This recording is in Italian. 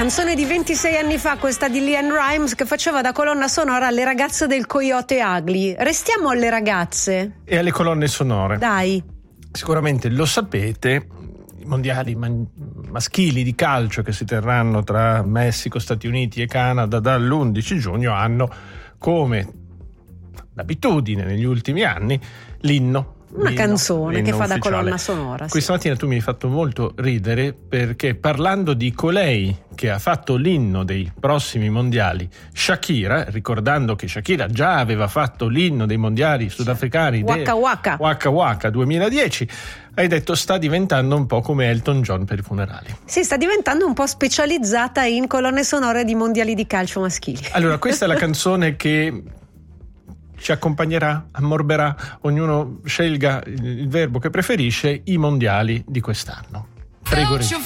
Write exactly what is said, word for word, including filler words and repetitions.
Canzone di ventisei anni fa, questa di LeAnn Rimes, che faceva da colonna sonora alle ragazze del Coyote Ugly. Restiamo alle ragazze e alle colonne sonore. Dai. Sicuramente lo sapete, i mondiali man- maschili di calcio che si terranno tra Messico, Stati Uniti e Canada dall'undici giugno hanno come d'abitudine negli ultimi anni l'inno. Una L'inno, canzone l'inno che fa da ufficiale. colonna sonora. Sì. Questa mattina tu mi hai fatto molto ridere perché, parlando di colei che ha fatto l'inno dei prossimi mondiali, Shakira, ricordando che Shakira già aveva fatto l'inno dei mondiali sudafricani Waka Waka Waka Waka duemiladieci, hai detto sta diventando un po' come Elton John per i funerali. Sì, sta diventando un po' specializzata in colonne sonore di mondiali di calcio maschili. Allora, questa è la canzone che ci accompagnerà, ammorberà, ognuno scelga il verbo che preferisce, i mondiali di quest'anno. Prego, Regina.